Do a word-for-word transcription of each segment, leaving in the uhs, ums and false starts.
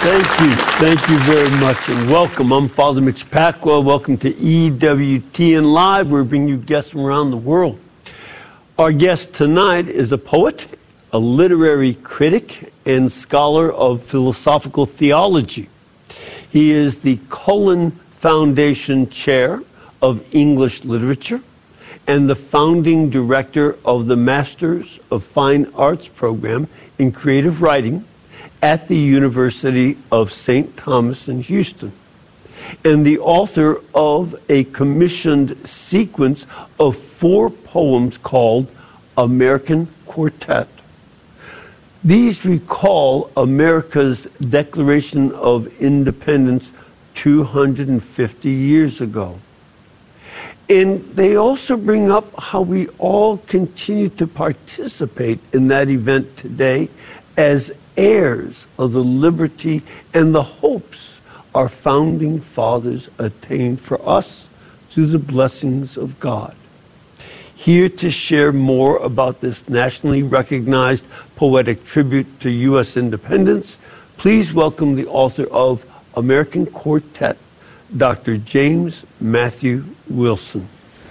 Thank you. Thank you very much, and welcome. I'm Father Mitch Pacwa. Welcome to E W T N Live. We're bringing you guests from around the world. Our guest tonight is a poet, a literary critic, and scholar of philosophical theology. He is the Cullen Foundation Chair of English Literature and the founding director of the Masters of Fine Arts program in Creative Writing at the University of Saint Thomas in Houston, and the author of a commissioned sequence of four poems called American Quartet. These recall America's Declaration of Independence two hundred fifty years ago. And they also bring up how we all continue to participate in that event today as heirs of the liberty and the hopes our founding fathers attained for us through the blessings of God. Here to share more about this nationally recognized poetic tribute to U S independence, please welcome the author of American Quartet, Doctor James Matthew Wilson.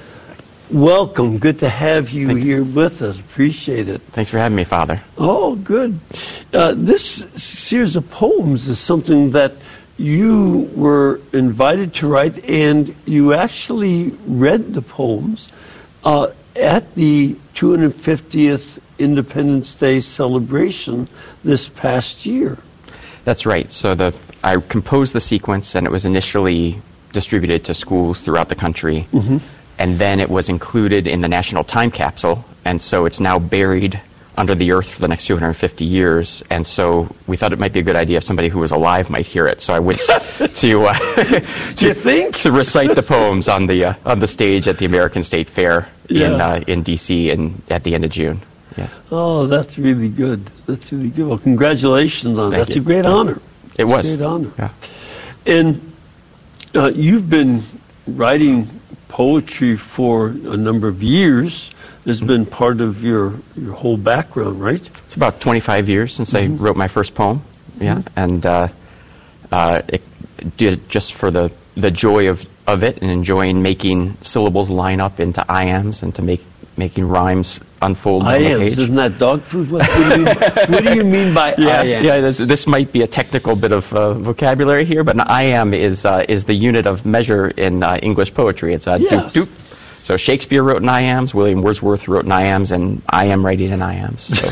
Welcome. Good to have you Thank here with us. Appreciate it. Thanks for having me, Father. Oh, good. Uh, this series of poems is something that you were invited to write, and you actually read the poems uh, at the two hundred fiftieth Independence Day celebration this past year. That's right. So the I composed the sequence, and it was initially distributed to schools throughout the country. Mm-hmm. And then it was included in the National Time Capsule, and so it's now buried under the earth for the next two hundred fifty years. And so we thought it might be a good idea if somebody who was alive might hear it. So I went to to, uh, to, you think? to recite the poems on the uh, on the stage at the American State Fair yeah. in uh, in D C in at the end of June. Yes. Oh, that's really good. That's really good. Well, congratulations on that. Thank That's you. a great yeah. honor. It That's was a great honor. Yeah. And uh, you've been writing poetry for a number of years. This has been part of your, your whole background, right? It's about twenty-five years since mm-hmm. I wrote my first poem. Yeah, mm-hmm. and uh, uh, it did just for the, the joy of, of it and enjoying making syllables line up into iambs and to make making rhymes unfold on the page. Isn't that dog food? What, what, do, you, what do you mean by yeah, iamb? Yeah, this, this might be a technical bit of uh, vocabulary here, but an iamb is uh, is the unit of measure in uh, English poetry. It's a yes. doop doop. So Shakespeare wrote in iambs, William Wordsworth wrote in iambs, and I am writing in iambs. So,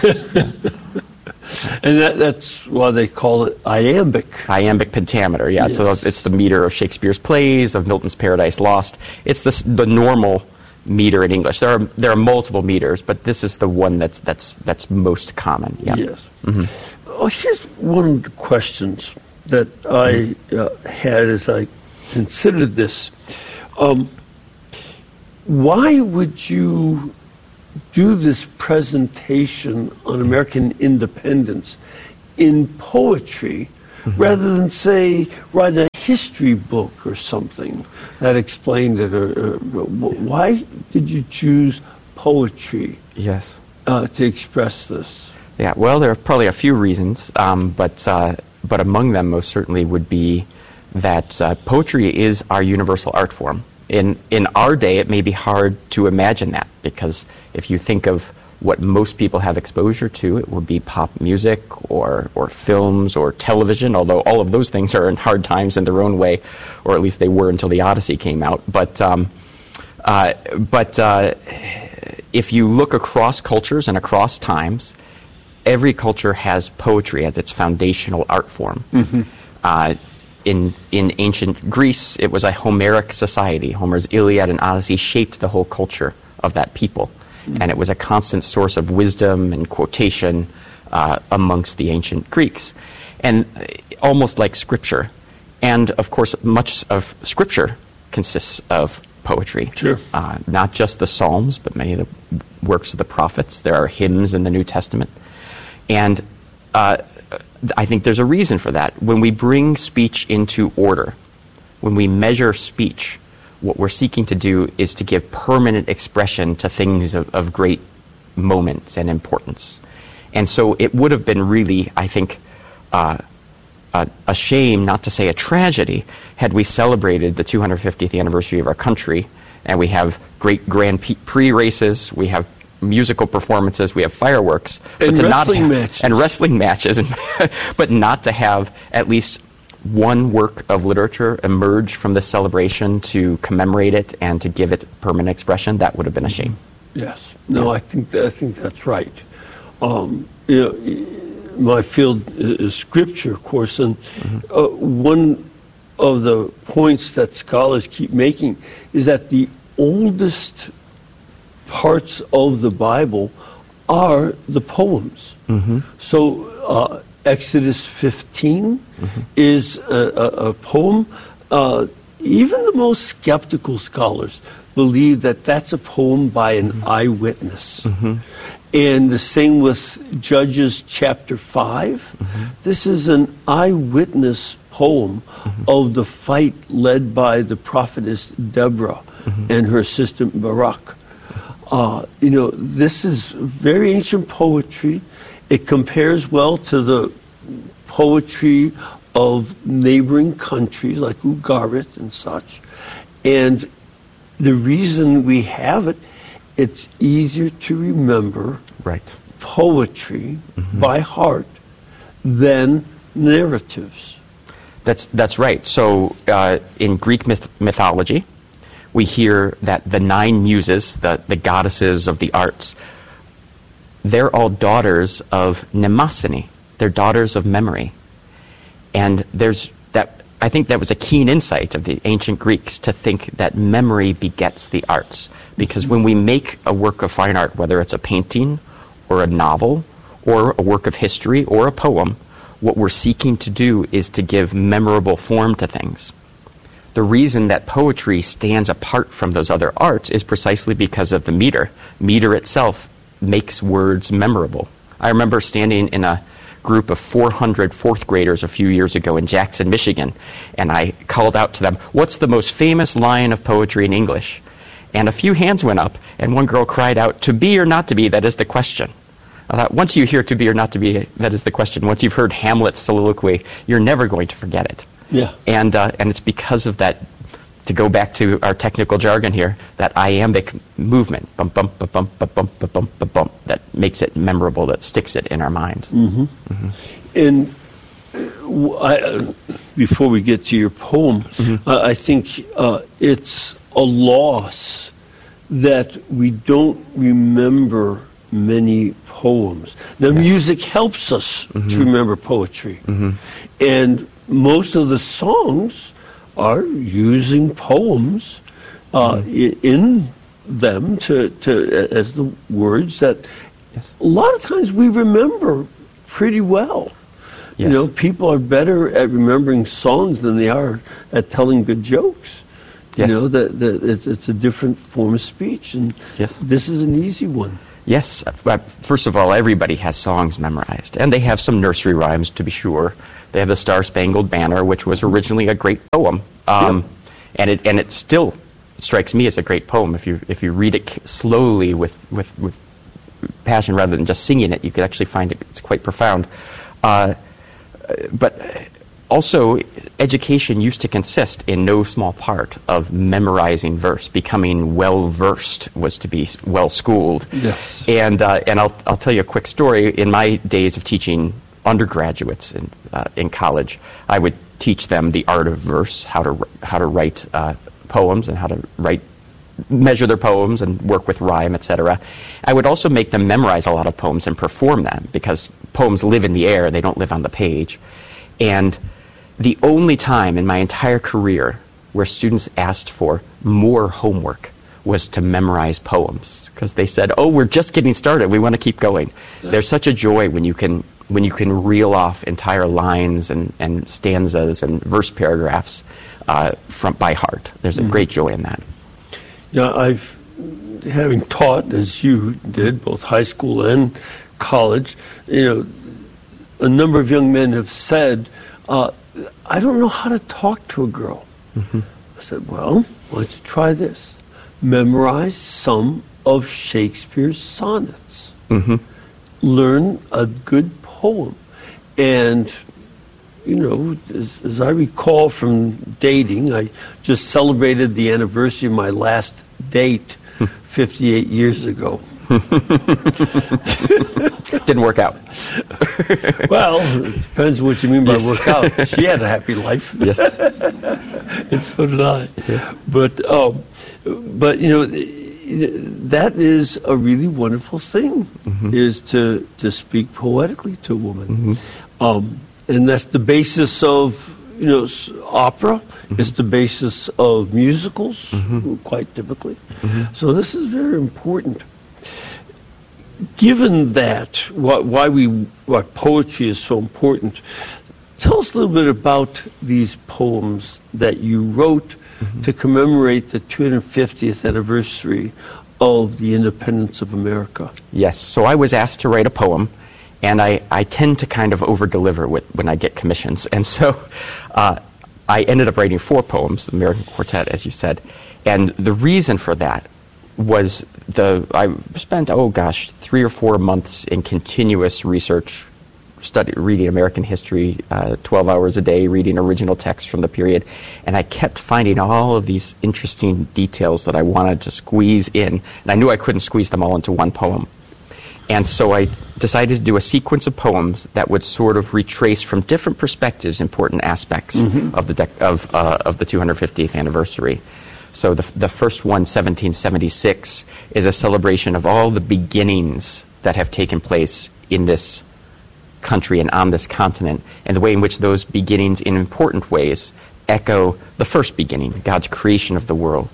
yeah. And that, that's why they call it iambic. Iambic pentameter, yeah. Yes. So it's the meter of Shakespeare's plays, of Milton's Paradise Lost. It's the, the normal meter in English. There are there are multiple meters, but this is the one that's that's that's most common. Yeah. Yes. Mm-hmm. Oh, here's one of the questions that I uh, had as I considered this. Um, why would you do this presentation on American independence in poetry mm-hmm. rather than, say, write a history book or something that explained it? Or, or why did you choose poetry yes. uh, to express this? Yeah, well, there are probably a few reasons, um, but uh, but among them most certainly would be that uh, poetry is our universal art form. In in our day, it may be hard to imagine that, because if you think of what most people have exposure to, it would be pop music or or films or television, although all of those things are in hard times in their own way, or at least they were until the Odyssey came out. But um, uh, but uh, if you look across cultures and across times, every culture has poetry as its foundational art form. Mm-hmm. Uh, In in ancient Greece, it was a Homeric society. Homer's Iliad and Odyssey shaped the whole culture of that people. Mm-hmm. And it was a constant source of wisdom and quotation uh, amongst the ancient Greeks. And uh, almost like Scripture. And, of course, much of Scripture consists of poetry. Sure. Uh, not just the Psalms, but many of the works of the prophets. There are hymns in the New Testament. And uh, I think there's a reason for that. When we bring speech into order, when we measure speech, what we're seeking to do is to give permanent expression to things of, of great moments and importance. And so it would have been really, I think, uh, a, a shame, not to say a tragedy, had we celebrated the two hundred fiftieth anniversary of our country, and we have great Grand Prix races, we have musical performances, we have fireworks, and but to wrestling not ha- matches, and wrestling matches, and but not to have at least one work of literature emerge from this celebration to commemorate it and to give it permanent expression. That would have been a shame. Yes. No, yeah. I think that, I think that's right. Um, you know, my field is scripture, of course, and mm-hmm. uh, one of the points that scholars keep making is that the oldest parts of the Bible are the poems. Mm-hmm. So uh, Exodus fifteen mm-hmm. is a, a, a poem. Uh, even the most skeptical scholars believe that that's a poem by an mm-hmm. eyewitness. Mm-hmm. And the same with Judges chapter five. Mm-hmm. This is an eyewitness poem mm-hmm. of the fight led by the prophetess Deborah mm-hmm. and her assistant Barak. Uh, you know, this is very ancient poetry. It compares well to the poetry of neighboring countries like Ugarit and such. And the reason we have it, it's easier to remember right. poetry mm-hmm. by heart than narratives. That's that's right. So uh, in Greek myth- mythology, we hear that the nine muses, the, the goddesses of the arts, they're all daughters of Mnemosyne. They're daughters of memory. And there's that. I think that was a keen insight of the ancient Greeks to think that memory begets the arts. Because when we make a work of fine art, whether it's a painting or a novel or a work of history or a poem, what we're seeking to do is to give memorable form to things. The reason that poetry stands apart from those other arts is precisely because of the meter. Meter itself makes words memorable. I remember standing in a group of four hundred fourth graders a few years ago in Jackson, Michigan, and I called out to them, "What's the most famous line of poetry in English?" And a few hands went up, and one girl cried out, "To be or not to be, that is the question." I thought, once you hear to be or not to be, that is the question. Once you've heard Hamlet's soliloquy, you're never going to forget it. Yeah. And uh, and it's because of that, to go back to our technical jargon here, that iambic movement, bump, bump, bump, bump, bump, bump, bump, bump, bump, bump, that makes it memorable, that sticks it in our minds. Mm-hmm. Mm-hmm. And uh, I, uh, before we get to your poem, mm-hmm. uh, I think uh, it's a loss that we don't remember many poems. Now, yes. music helps us mm-hmm. to remember poetry. Mm-hmm. And most of the songs are using poems uh, mm-hmm. in them to, to as the words that yes. a lot of times we remember pretty well. Yes. You know, people are better at remembering songs than they are at telling good jokes. Yes. You know, that, that it's, it's a different form of speech, and yes. this is an easy one. Yes. First of all, everybody has songs memorized, and they have some nursery rhymes, to be sure. They have the Star-Spangled Banner, which was originally a great poem, um, yep. and it and it still strikes me as a great poem. If you if you read it slowly with, with, with passion rather than just singing it, you could actually find it, it's quite profound. Uh, but also, education used to consist in no small part of memorizing verse. Becoming well-versed was to be well-schooled. Yes. And uh, and I'll I'll tell you a quick story. In my days of teaching undergraduates in uh, in college, I would teach them the art of verse, how to how to write uh, poems and how to write, measure their poems and work with rhyme, et cetera. I would also make them memorize a lot of poems and perform them, because poems live in the air; they don't live on the page. And the only time in my entire career where students asked for more homework was to memorize poems, because they said, "Oh, we're just getting started. We want to keep going." Yeah. There's such a joy when you can when you can reel off entire lines and, and stanzas and verse paragraphs uh, from by heart. There's a mm-hmm. great joy in that. Yeah, I've having taught as you did, both high school and college. You know, a number of young men have said, Uh, I don't know how to talk to a girl. Mm-hmm. I said, well, why don't you try this? Memorize some of Shakespeare's sonnets. Mm-hmm. Learn a good poem. And you know, as, as I recall from dating, I just celebrated the anniversary of my last date fifty-eight years ago. Didn't work out. Well, it depends what you mean by Yes. work out. She had a happy life. Yes. And so did I. Yeah. But, um, but you know, that is a really wonderful thing, mm-hmm. is to, to speak poetically to a woman. Mm-hmm. Um, and that's the basis of, you know, s- opera. Mm-hmm. It's the basis of musicals, mm-hmm. quite typically. Mm-hmm. So this is very important. Given that, why, why we why poetry is so important, tell us a little bit about these poems that you wrote mm-hmm. to commemorate the two hundred fiftieth anniversary of the independence of America. Yes. So I was asked to write a poem, and I, I tend to kind of over-deliver with, when I get commissions. And so uh, I ended up writing four poems, the American Quartet, as you said. And the reason for that was the I spent, oh gosh, three or four months in continuous research, study, reading American history, uh, twelve hours a day, reading original texts from the period, and I kept finding all of these interesting details that I wanted to squeeze in, and I knew I couldn't squeeze them all into one poem. And so I decided to do a sequence of poems that would sort of retrace from different perspectives important aspects mm-hmm. of the dec- of uh, of the two hundred fiftieth anniversary. So the, the first one, seventeen seventy-six, is a celebration of all the beginnings that have taken place in this country and on this continent, and the way in which those beginnings, in important ways, echo the first beginning, God's creation of the world.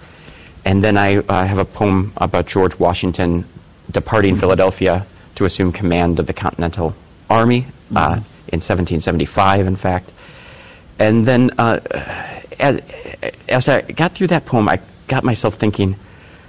And then I uh, have a poem about George Washington departing mm-hmm. Philadelphia to assume command of the Continental Army mm-hmm. uh, in seventeen seventy-five, in fact. And then uh, as, as I got through that poem, I got myself thinking,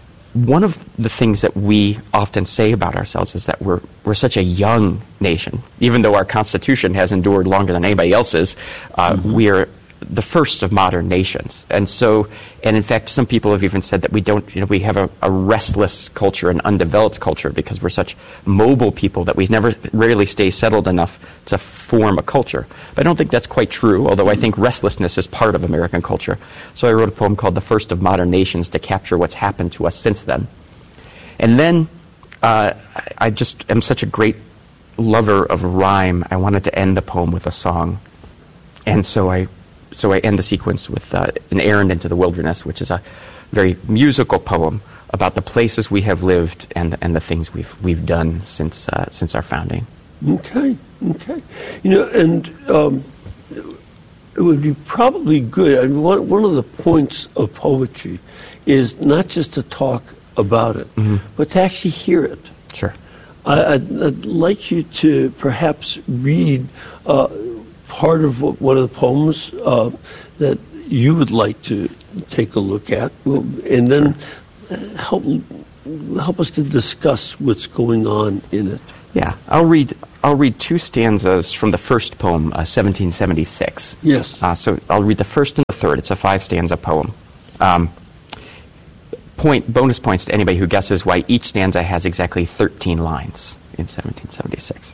one of the things that we often say about ourselves is that we're we're such a young nation. Even though our Constitution has endured longer than anybody else's, uh, mm-hmm. we are the first of modern nations. And so, and in fact, some people have even said that we don't, you know, we have a, a restless culture, an undeveloped culture, because we're such mobile people that we never, rarely stay settled enough to form a culture. But I don't think that's quite true, although I think restlessness is part of American culture. So I wrote a poem called The First of Modern Nations to capture what's happened to us since then. And then uh, I just am such a great lover of rhyme, I wanted to end the poem with a song. And so I So I end the sequence with uh, An Errand into the Wilderness, which is a very musical poem about the places we have lived and the, and the things we've we've done since uh, since our founding. Okay, okay. You know, and um, it would be probably good. I mean, one one of the points of poetry is not just to talk about it, mm-hmm. but to actually hear it. Sure. I, I'd, I'd like you to perhaps read Uh, part of what, one of the poems uh, that you would like to take a look at, and then help help us to discuss what's going on in it. Yeah, I'll read. I'll read two stanzas from the first poem, uh, seventeen seventy-six. Yes. Uh, so I'll read the first and the third. It's a five-stanza poem. Um, point bonus points to anybody who guesses why each stanza has exactly thirteen lines in seventeen seventy-six.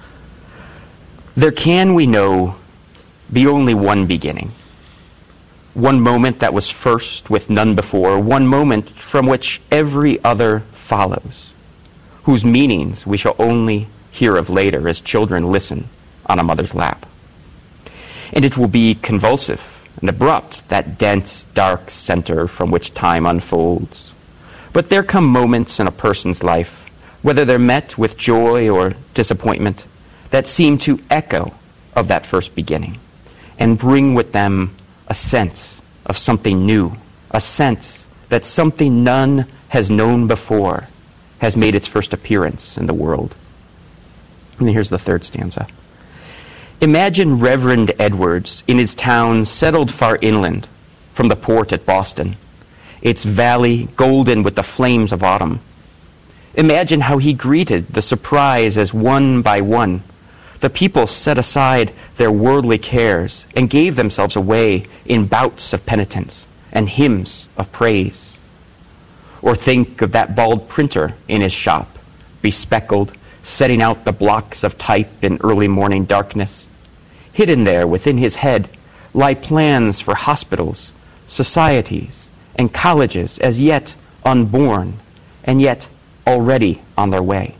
There can, we know, be only one beginning, one moment that was first with none before, one moment from which every other follows, whose meanings we shall only hear of later as children listen on a mother's lap. And it will be convulsive and abrupt, that dense, dark center from which time unfolds. But there come moments in a person's life, whether they're met with joy or disappointment, that seem to echo of that first beginning and bring with them a sense of something new, a sense that something none has known before has made its first appearance in the world. And here's the third stanza. Imagine Reverend Edwards in his town settled far inland from the port at Boston, its valley golden with the flames of autumn. Imagine how he greeted the surprise as one by one the people set aside their worldly cares and gave themselves away in bouts of penitence and hymns of praise. Or think of that bald printer in his shop, bespeckled, setting out the blocks of type in early morning darkness. Hidden there within his head lie plans for hospitals, societies, and colleges as yet unborn, and yet already on their way.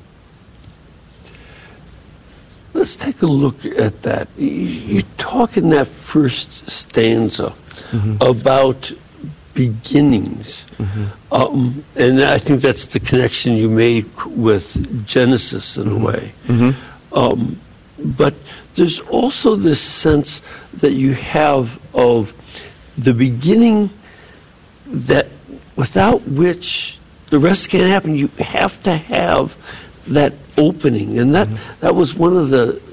Let's take a look at that. You talk in that first stanza mm-hmm. about beginnings. Mm-hmm. Um, and I think that's the connection you made with Genesis in mm-hmm. a way. Mm-hmm. Um, but there's also this sense that you have of the beginning that without which the rest can't happen. You have to have that opening. And that, mm-hmm. that was one of the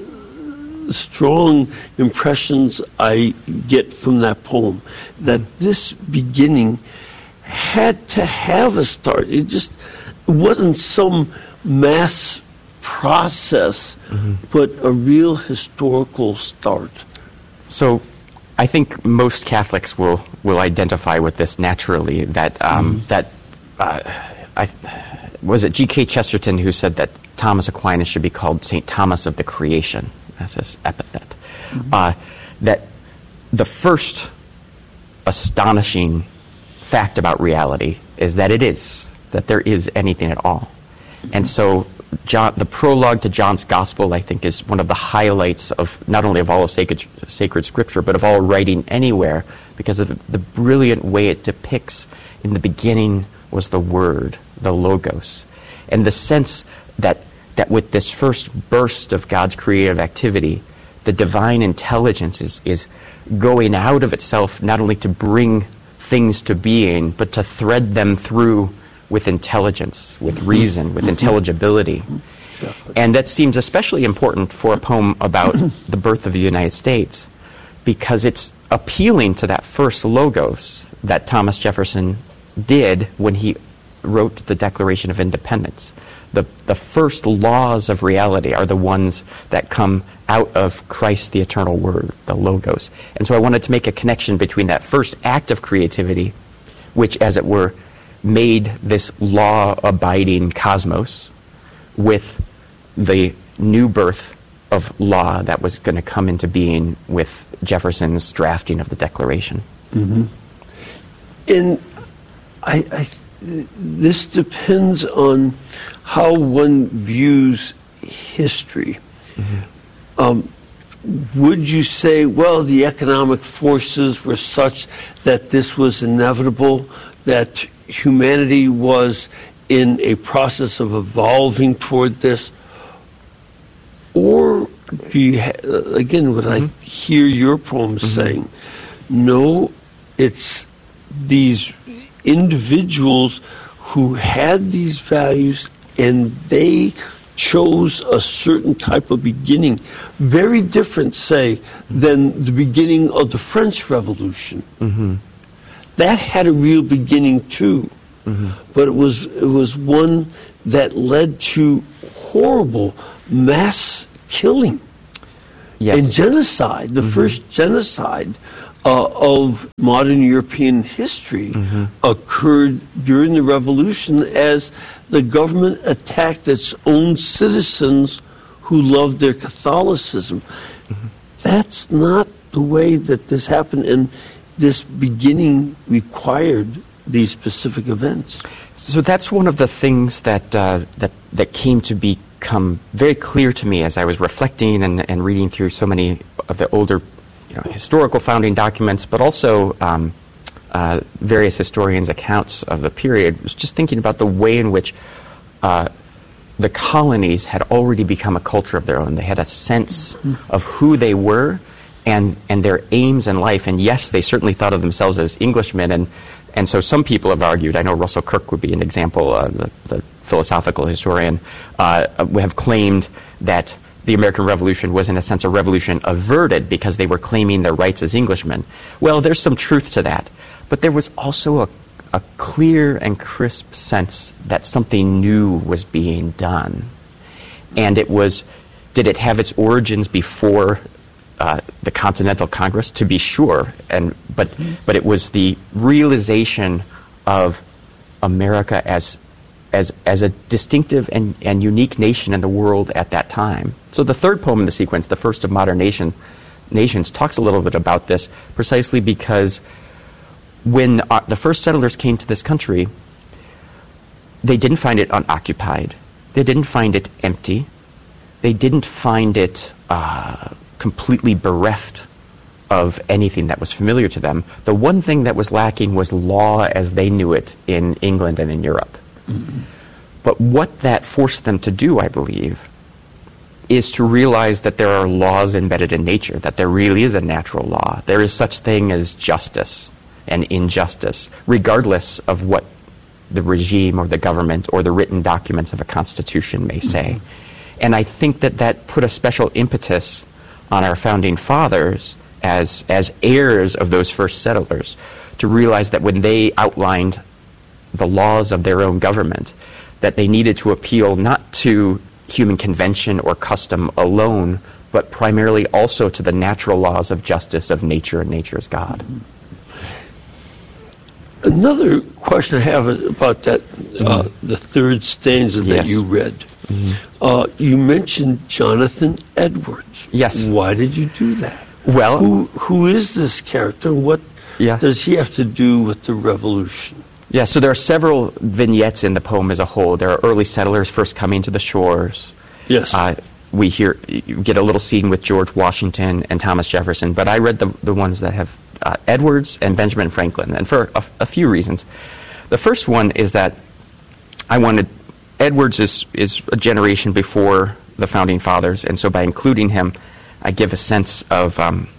strong impressions I get from that poem, that this beginning had to have a start. It just it wasn't some mass process, mm-hmm. but a real historical start. So I think most Catholics will, will identify with this naturally, that, um, mm-hmm. that uh, I, was it G K Chesterton who said that Thomas Aquinas should be called Saint Thomas of the Creation, as his epithet. Mm-hmm. Uh, that the first astonishing fact about reality is that it is, that there is anything at all. Mm-hmm. And so John, the prologue to John's Gospel, I think, is one of the highlights of not only of all of sacred, sacred scripture, but of all writing anywhere, because of the brilliant way it depicts in the beginning was the Word, the Logos, and the sense that that with this first burst of God's creative activity, the divine intelligence is, is going out of itself not only to bring things to being, but to thread them through with intelligence, with reason, with intelligibility. And that seems especially important for a poem about the birth of the United States, because it's appealing to that first logos that Thomas Jefferson did when he wrote the Declaration of Independence. The, the first laws of reality are the ones that come out of Christ, the eternal Word, the Logos. And so I wanted to make a connection between that first act of creativity, which, as it were, made this law-abiding cosmos, with the new birth of law that was going to come into being with Jefferson's drafting of the Declaration. Mm-hmm. And I, I, this depends on how one views history. Mm-hmm. Um, would you say, well, the economic forces were such that this was inevitable, that humanity was in a process of evolving toward this? Or do you, ha- again, what mm-hmm. I hear your poem mm-hmm. saying, no, it's these individuals who had these values and they chose a certain type of beginning, very different, say, than the beginning of the French Revolution. Mm-hmm. That had a real beginning too, mm-hmm. but it was it was one that led to horrible mass killing yes. and genocide. The mm-hmm. first genocide uh, of modern European history mm-hmm. occurred during the Revolution as the government attacked its own citizens who loved their Catholicism. Mm-hmm. That's not the way that this happened, and this beginning required these specific events. So that's one of the things that uh, that that came to become very clear to me as I was reflecting and, and reading through so many of the older, you know, historical founding documents, but also um, uh, various historians' accounts of the period. Was just thinking about the way in which uh, the colonies had already become a culture of their own. They had a sense mm-hmm. of who they were and and their aims in life. And yes, they certainly thought of themselves as Englishmen. And and so some people have argued, I know Russell Kirk would be an example, uh, the, the philosophical historian, uh, have claimed that the American Revolution was, in a sense, a revolution averted because they were claiming their rights as Englishmen. Well, there's some truth to that. But there was also a, a clear and crisp sense that something new was being done. And it was, did it have its origins before Uh, the Continental Congress? To be sure, and but mm-hmm. but it was the realization of America as as as a distinctive and, and unique nation in the world at that time. So the third poem in the sequence, the first of Modern Nation, Nations talks a little bit about this, precisely because when uh, the first settlers came to this country, they didn't find it unoccupied. They didn't find it empty. They didn't find it uh, completely bereft of anything that was familiar to them. The one thing that was lacking was law as they knew it in England and in Europe. Mm-hmm. But what that forced them to do, I believe, is to realize that there are laws embedded in nature, that there really is a natural law. There is such thing as justice and injustice, regardless of what the regime or the government or the written documents of a constitution may say. Mm-hmm. And I think that that put a special impetus on our founding fathers as as heirs of those first settlers to realize that when they outlined the laws of their own government, that they needed to appeal not to human convention or custom alone, but primarily also to the natural laws of justice of nature and nature's God. Mm-hmm. Another question I have about that, mm-hmm. uh, the third stanza that yes. you read. Mm-hmm. Uh, you mentioned Jonathan Edwards. Yes. Why did you do that? Well, who who is this character? What yeah. does he have to do with the Revolution? Yeah, so there are several vignettes in the poem as a whole. There are early settlers first coming to the shores. Yes. Uh, we hear you get a little scene with George Washington and Thomas Jefferson, but I read the the ones that have uh, Edwards and Benjamin Franklin, and for a, a few reasons. The first one is that I wanted Edwards is is a generation before the founding fathers, and so by including him, I give a sense of um,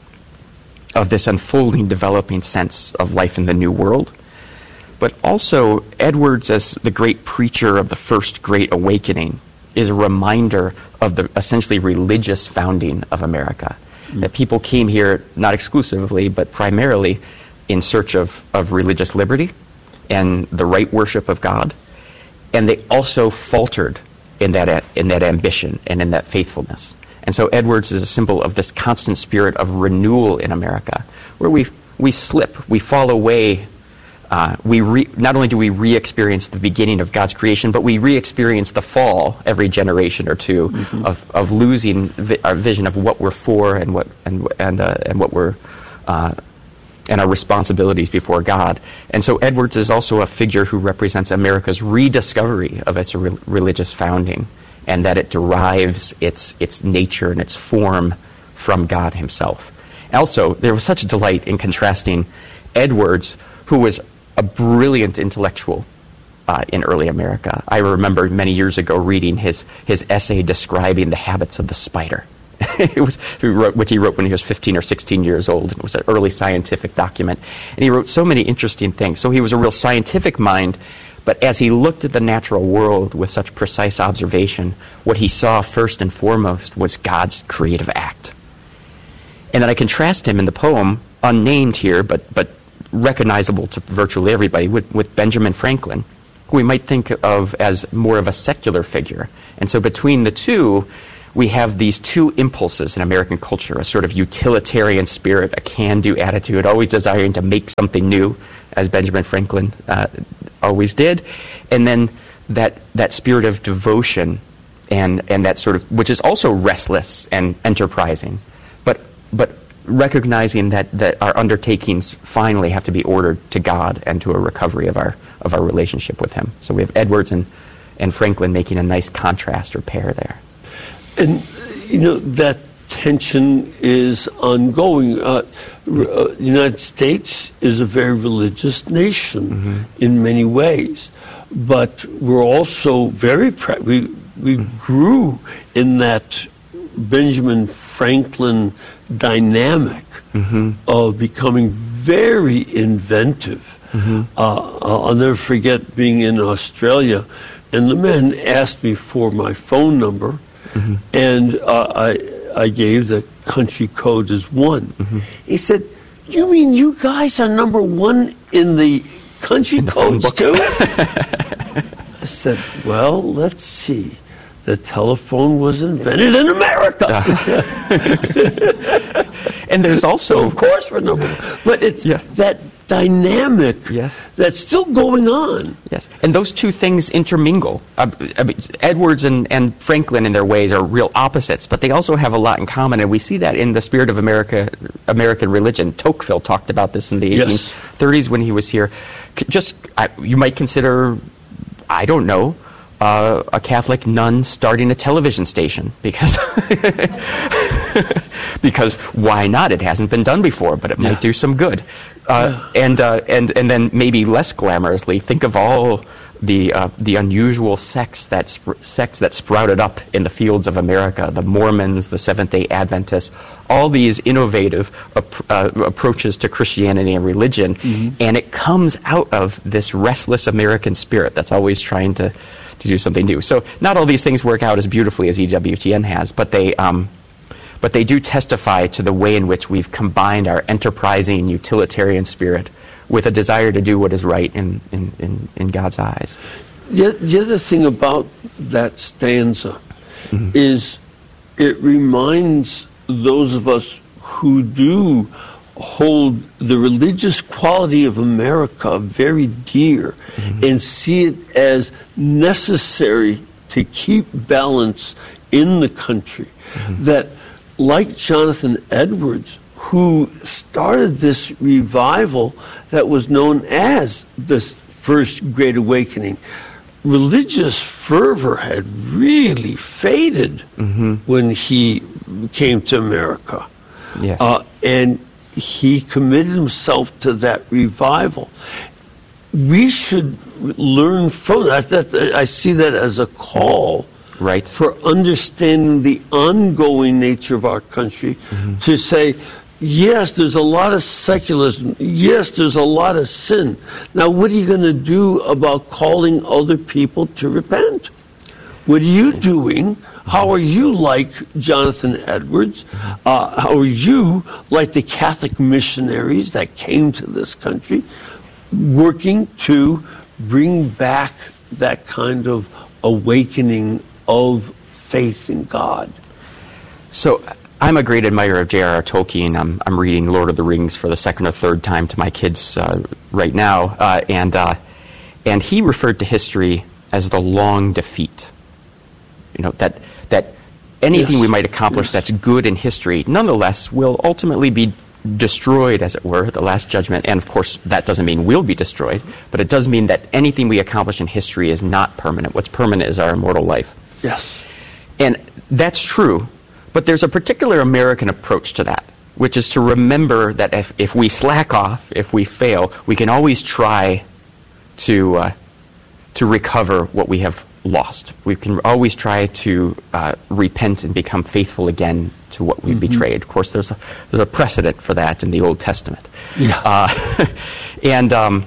of this unfolding, developing sense of life in the New World. But also, Edwards, as the great preacher of the first Great Awakening, is a reminder of the essentially religious founding of America. Mm. That people came here not exclusively, but primarily in search of, of religious liberty and the right worship of God. And they also faltered in that in that ambition and in that faithfulness. And so Edwards is a symbol of this constant spirit of renewal in America, where we we slip, we fall away. Uh, we re, not only do we re-experience the beginning of God's creation, but we re-experience the fall every generation or two mm-hmm. of, of losing vi- our vision of what we're for and what and and uh, and what we're uh, and our responsibilities before God. And so Edwards is also a figure who represents America's rediscovery of its re- religious founding, and that it derives its its nature and its form from God Himself. Also, there was such a delight in contrasting Edwards, who was a brilliant intellectual uh, in early America. I remember many years ago reading his his essay describing the habits of the spider. It was he wrote, which he wrote when he was fifteen or sixteen years old. It was an early scientific document, and he wrote so many interesting things. So he was a real scientific mind, but as he looked at the natural world with such precise observation, what he saw first and foremost was God's creative act. And then I contrast him in the poem, unnamed here, but but recognizable to virtually everybody, with, with Benjamin Franklin, who we might think of as more of a secular figure. And so between the two, we have these two impulses in American culture, a sort of utilitarian spirit, a can-do attitude, always desiring to make something new, as Benjamin Franklin uh, always did, and then that that spirit of devotion and, and that sort of, which is also restless and enterprising, but but recognizing that, that our undertakings finally have to be ordered to God and to a recovery of our of our relationship with Him. So we have Edwards and, and Franklin making a nice contrast or pair there. And, you know, that tension is ongoing. Uh, the United States is a very religious nation mm-hmm. in many ways, but we're also very, pra- we, we mm-hmm. grew in that Benjamin Franklin dynamic mm-hmm. of becoming very inventive. Mm-hmm. Uh, I'll never forget being in Australia, and the man asked me for my phone number, mm-hmm. and uh, I I gave the country code as one. Mm-hmm. He said, "You mean you guys are number one in the country in the codes too?" I said, "Well, let's see. The telephone was invented in America." And there's also, so of course, we're number one. But it's yeah. that dynamic yes. that's still going on. Yes, and those two things intermingle. Uh, I mean, Edwards and, and Franklin, in their ways, are real opposites, but they also have a lot in common, and we see that in the Spirit of America, American Religion. Tocqueville talked about this in the Yes. eighteen thirties when he was here. C- Just, I, you might consider, I don't know, uh, a Catholic nun starting a television station, because because why not? It hasn't been done before, but it might Yeah. do some good. Uh, and uh, and and then maybe less glamorously, think of all the uh, the unusual sects that sp- sects that sprouted up in the fields of America: the Mormons, the Seventh-day Adventists, all these innovative ap- uh, approaches to Christianity and religion, mm-hmm. and it comes out of this restless American spirit that's always trying to to do something new. So not all these things work out as beautifully as E W T N has, but they. Um, But they do testify to the way in which we've combined our enterprising, utilitarian spirit with a desire to do what is right in, in, in, in God's eyes. The, the other thing about that stanza mm-hmm. is it reminds those of us who do hold the religious quality of America very dear mm-hmm. and see it as necessary to keep balance in the country, mm-hmm. that like Jonathan Edwards, who started this revival that was known as the First Great Awakening, religious fervor had really faded mm-hmm. when he came to America. Yes. Uh, and he committed himself to that revival. We should learn from that. that I see that as a call. Right. For understanding the ongoing nature of our country, mm-hmm. to say, yes, there's a lot of secularism. Yes, there's a lot of sin. Now, what are you going to do about calling other people to repent? What are you doing? How are you like Jonathan Edwards? Uh, how are you like the Catholic missionaries that came to this country, working to bring back that kind of awakening of faith in God? So I'm a great admirer of J R R Tolkien. I'm, I'm reading Lord of the Rings for the second or third time to my kids uh, right now, uh, and uh, and he referred to history as the long defeat. You know, that that anything yes. we might accomplish yes. that's good in history, nonetheless, will ultimately be destroyed, as it were, the Last Judgment. And of course, that doesn't mean we'll be destroyed, but it does mean that anything we accomplish in history is not permanent. What's permanent is our immortal life. Yes. And that's true, but there's a particular American approach to that, which is to remember that if, if we slack off, if we fail, we can always try to uh, to recover what we have lost. We can always try to uh, repent and become faithful again to what we mm-hmm. betrayed. Of course, there's a, there's a precedent for that in the Old Testament. Yeah. Uh, and um,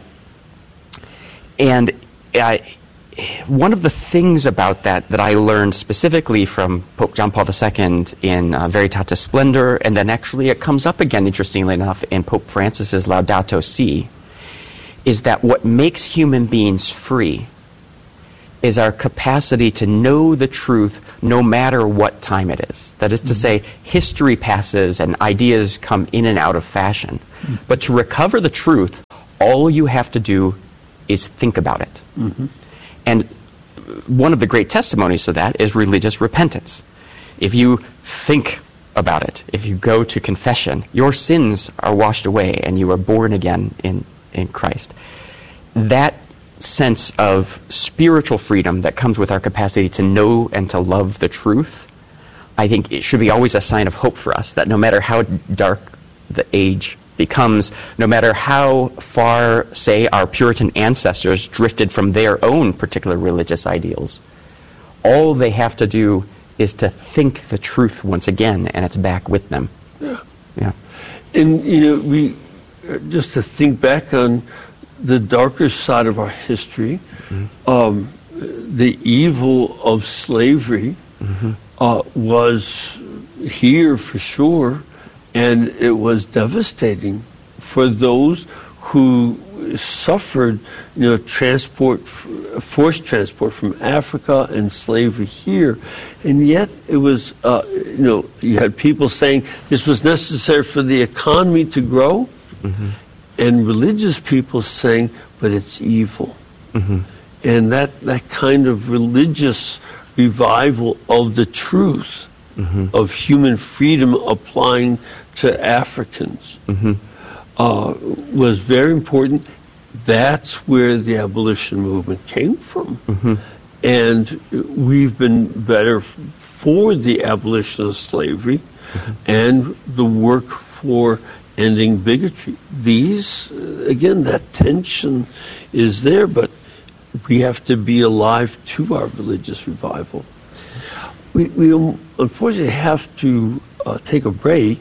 and uh, one of the things about that that I learned specifically from Pope John Paul the Second in uh, Veritatis Splendor, and then actually it comes up again, interestingly enough, in Pope Francis's Laudato Si, is that what makes human beings free is our capacity to know the truth no matter what time it is. That is to mm-hmm. say, history passes and ideas come in and out of fashion. Mm-hmm. But to recover the truth, all you have to do is think about it. Mm-hmm. And one of the great testimonies to that is religious repentance. If you think about it, if you go to confession, your sins are washed away and you are born again in, in Christ. That sense of spiritual freedom that comes with our capacity to know and to love the truth, I think it should be always a sign of hope for us, that no matter how dark the age becomes, no matter how far, say, our Puritan ancestors drifted from their own particular religious ideals, all they have to do is to think the truth once again, and it's back with them. Yeah. Yeah. And, you know, we, just to think back on the darker side of our history, mm-hmm. um, the evil of slavery mm-hmm. uh, was here for sure, and it was devastating for those who suffered, you know, transport, forced transport from Africa and slavery here, and yet it was, uh, you know, you had people saying this was necessary for the economy to grow. Mm-hmm. and religious people saying, but it's evil. Mm-hmm. And that, that kind of religious revival of the truth mm-hmm. of human freedom applying to Africans mm-hmm. uh, was very important. That's where the abolition movement came from. Mm-hmm. And we've been better for the abolition of slavery mm-hmm. and the work for ending bigotry. These, again, that tension is there, but we have to be alive to our religious revival. We, we unfortunately have to uh, take a break.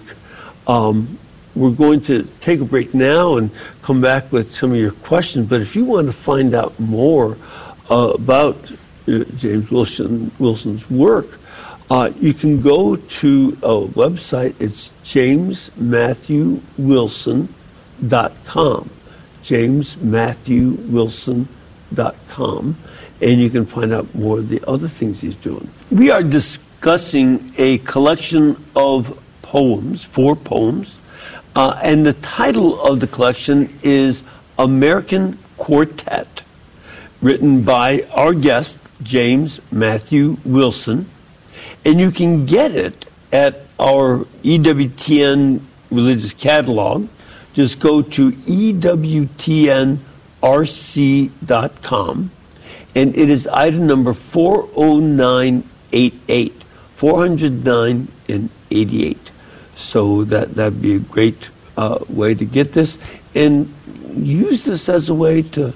Um, we're going to take a break now and come back with some of your questions, but if you want to find out more uh, about uh, James Wilson, Wilson's work, uh, you can go to a website. It's james matthew wilson dot com. james matthew wilson dot com, and you can find out more of the other things he's doing. We are discussing a collection of poems, four poems, uh, and the title of the collection is American Quartet, written by our guest, James Matthew Wilson, and you can get it at our E W T N Religious Catalog. Just go to E W T N R C dot com, and it is item number four oh nine eighty-eight, four oh nine and eighty-eight. So that that'd be a great uh, way to get this, and use this as a way to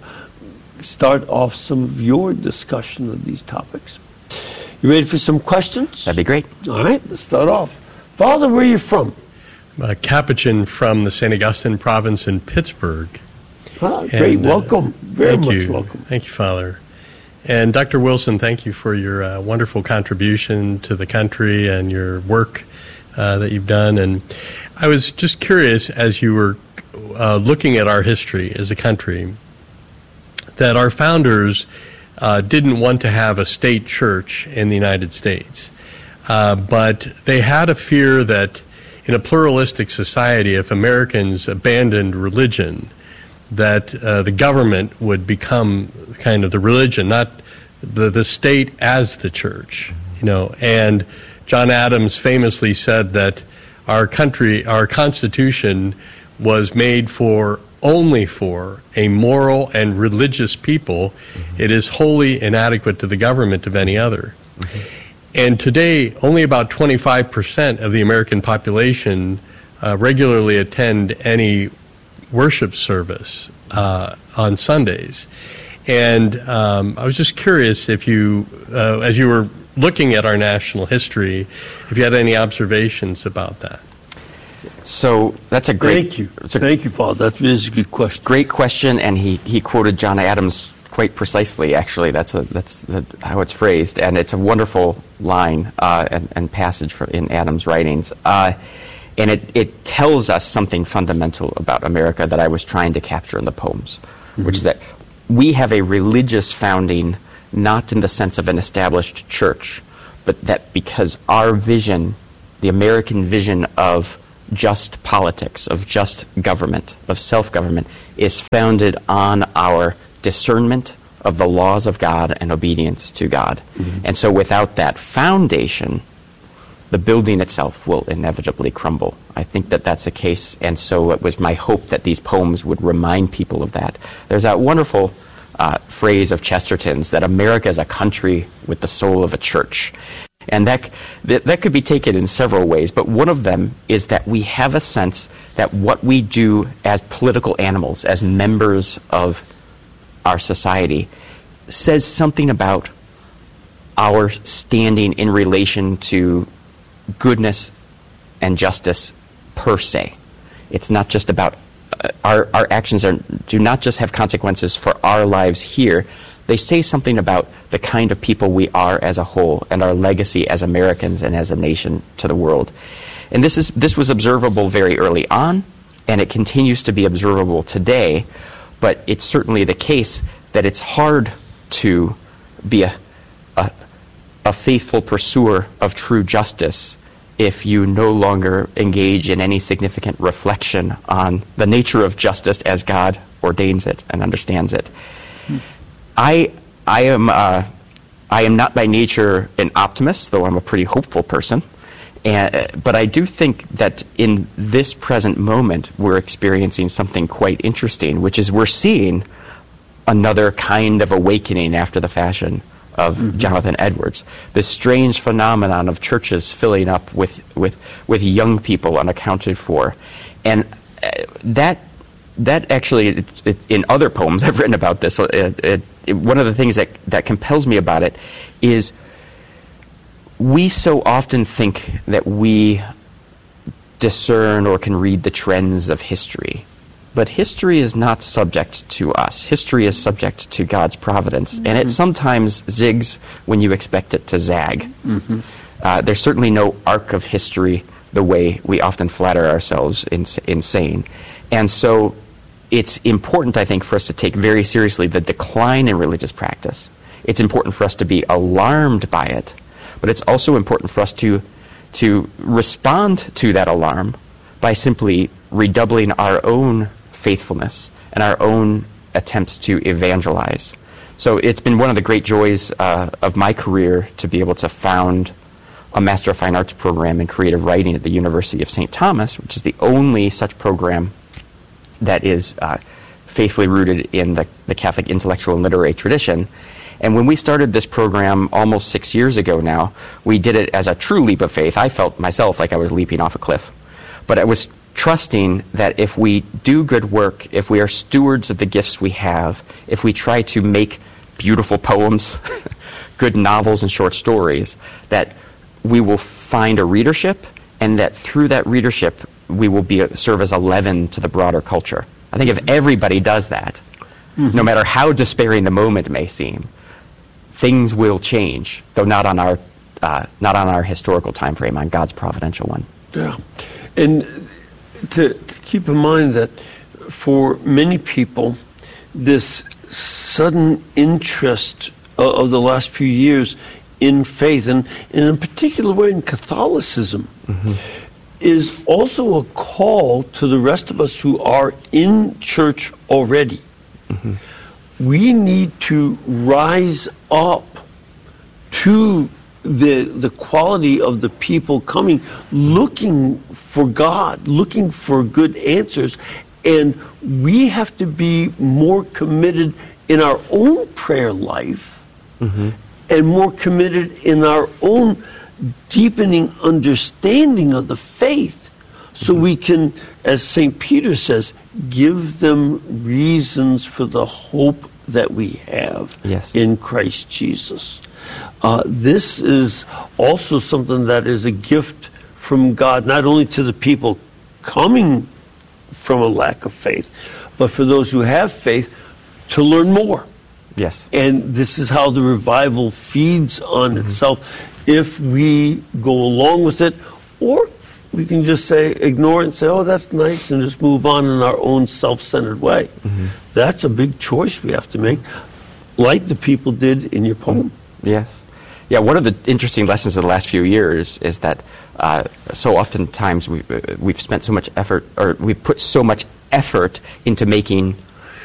start off some of your discussion of these topics. You ready for some questions? That'd be great. All right, let's start off. Father, where are you from? I'm a Capuchin from the Saint Augustine province in Pittsburgh. Ah, great. And, uh, welcome. Very thank much you. welcome. Thank you, Father. And Doctor Wilson, thank you for your uh, wonderful contribution to the country and your work uh, that you've done. And I was just curious, as you were uh, looking at our history as a country, that our founders uh, didn't want to have a state church in the United States. Uh, but they had a fear that in a pluralistic society, if Americans abandoned religion, that uh, the government would become kind of the religion, not the, the state as the church, you know. And John Adams famously said that our country, our Constitution was made for, only for, a moral and religious people. Mm-hmm. It is wholly inadequate to the government of any other. Mm-hmm. And today, only about twenty-five percent of the American population uh, regularly attend any worship service uh, on Sundays. And um, I was just curious if you, uh, as you were looking at our national history, if you had any observations about that. So that's a great... Thank you. Thank you, Father. That is a good question. Great question, and he, he quoted John Adams quite precisely, actually. That's a, that's a, how it's phrased, and it's a wonderful line uh, and, and passage for, in Adams' writings. Uh, and it, it tells us something fundamental about America that I was trying to capture in the poems, mm-hmm. which is that we have a religious founding, not in the sense of an established church, but that because our vision, the American vision of just politics, of just government, of self-government, is founded on our discernment of the laws of God and obedience to God. Mm-hmm. And so without that foundation, the building itself will inevitably crumble. I think that that's the case, and so it was my hope that these poems would remind people of that. There's that wonderful uh, phrase of Chesterton's that America is a country with the soul of a church. And that, that that could be taken in several ways, but one of them is that we have a sense that what we do as political animals, as members of our society, says something about our standing in relation to goodness and justice per se. It's not just about uh, our our actions are do not just have consequences for our lives here. They say something about the kind of people we are as a whole and our legacy as Americans and as a nation to the world. And this is this was observable very early on, and it continues to be observable today, but it's certainly the case that it's hard to be a, a, a faithful pursuer of true justice if you no longer engage in any significant reflection on the nature of justice as God ordains it and understands it. Hmm. I I am uh, I am not by nature an optimist, though I'm a pretty hopeful person. And, but I do think that in this present moment, we're experiencing something quite interesting, which is we're seeing another kind of awakening after the fashion of mm-hmm. Jonathan Edwards. This strange phenomenon of churches filling up with, with, with young people unaccounted for. And uh, that that actually, it, it, in other poems I've written about this, it, it, it, one of the things that, that compels me about it is we so often think that we discern or can read the trends of history. But history is not subject to us. History is subject to God's providence. Mm-hmm. And it sometimes zigs when you expect it to zag. Mm-hmm. Uh, there's certainly no arc of history the way we often flatter ourselves in, in saying. And so it's important, I think, for us to take very seriously the decline in religious practice. It's important for us to be alarmed by it. But it's also important for us to to respond to that alarm by simply redoubling our own faithfulness and our own attempts to evangelize. So it's been one of the great joys uh, of my career to be able to found a Master of Fine Arts program in creative writing at the University of Saint Thomas, which is the only such program that is uh, faithfully rooted in the, the Catholic intellectual and literary tradition. And when we started this program almost six years ago now, we did it as a true leap of faith. I felt myself like I was leaping off a cliff. But I was trusting that if we do good work, if we are stewards of the gifts we have, if we try to make beautiful poems, good novels and short stories, that we will find a readership, and that through that readership we will be serve as a leaven to the broader culture. I think if everybody does that, mm-hmm. no matter how despairing the moment may seem, things will change, though not on our uh, not on our historical time frame, on God's providential one. Yeah, and to, to keep in mind that for many people, this sudden interest of, of the last few years in faith, and, and in a particular way in Catholicism, mm-hmm. is also a call to the rest of us who are in church already. Mm-hmm. We need to rise up to the the quality of the people coming, looking for God, looking for good answers, and we have to be more committed in our own prayer life, mm-hmm. and more committed in our own deepening understanding of the faith, so mm-hmm. we can, as Saint Peter says, give them reasons for the hope that we have yes. in Christ Jesus. Uh, this is also something that is a gift from God, not only to the people coming from a lack of faith, but for those who have faith to learn more. Yes. And this is how the revival feeds on mm-hmm. itself if we go along with it, or we can just say, ignore it and say, oh, that's nice, and just move on in our own self-centered way. Mm-hmm. That's a big choice we have to make, like the people did in your poem. Yes. Yeah, one of the interesting lessons of the last few years is that uh, so oftentimes we've, uh, we've spent so much effort, or we've put so much effort into making